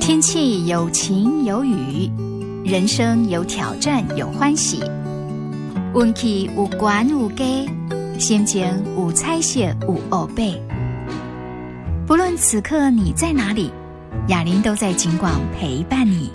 天气有晴有雨，人生有挑战有欢喜。运气有悬有低，心情有彩色有黑白。不论此刻你在哪里，雅琳都在警广陪伴你。